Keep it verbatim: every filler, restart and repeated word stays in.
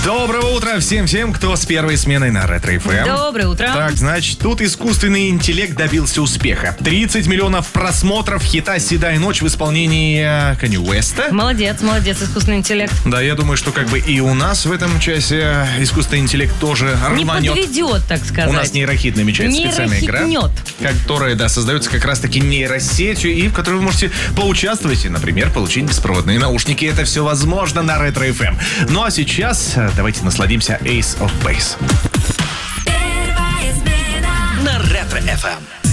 Доброго утра всем-всем, кто с первой сменой на Ретро эф эм. Доброе утро. Так, значит, тут искусственный интеллект добился успеха. тридцать миллионов просмотров хита «Седая ночь» в исполнении Канье Уэста. Молодец, молодец, искусственный интеллект. Да, я думаю, что как бы и у нас в этом часе искусственный интеллект тоже Не рванет. подведет, так сказать. У нас нейрохит намечается, специальная игра, которая, да, создается как раз-таки нейросетью, и в которой вы можете поучаствовать и, например, получить беспроводные наушники. Это все возможно на Ретро эф эм. Ну а сейчас давайте насладимся Ace of Base. На Ретро эф эм.